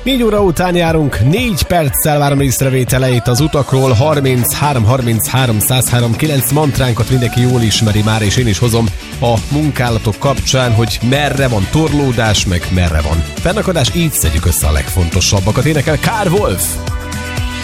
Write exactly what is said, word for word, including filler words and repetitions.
négy óra után járunk, négy perccel várom észrevételeit az utakról. harminchárom harminchárom száz három kilenc mantránkat mindenki jól ismeri már, és én is hozom a munkálatok kapcsán, hogy merre van torlódás, meg merre van fennakadás. Így szedjük össze a legfontosabbakat. Énekel Kár Wolf.